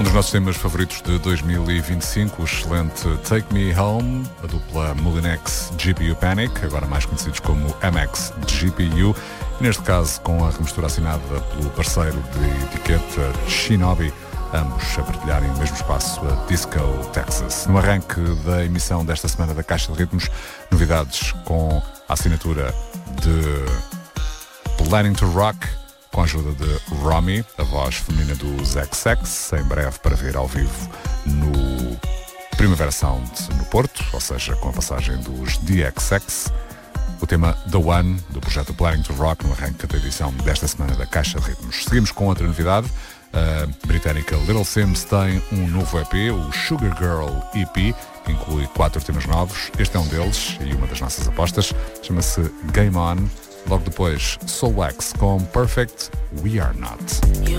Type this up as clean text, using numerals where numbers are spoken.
Um dos nossos temas favoritos de 2025, o excelente Take Me Home, a dupla Molinex GPU Panic, agora mais conhecidos como MX GPU, e neste caso com a remistura assinada pelo parceiro de etiqueta Shinobi, ambos a partilharem o mesmo espaço, a Disco Texas. No arranque da emissão desta semana da Caixa de Ritmos, novidades com a assinatura de Planning to Rock, com a ajuda de Romy, a voz feminina dos XX, em breve para ver ao vivo no Primavera Sound no Porto, ou seja, com a passagem dos DXX. O tema The One, do projeto Planning to Rock, no arranque da edição desta semana da Caixa de Ritmos. Seguimos com outra novidade. A britânica Little Simz tem um novo EP, o Sugar Girl EP, que inclui 4 temas novos. Este é um deles e uma das nossas apostas. Chama-se Game On. Logo depois, Soul Wax com Perfect We Are Not.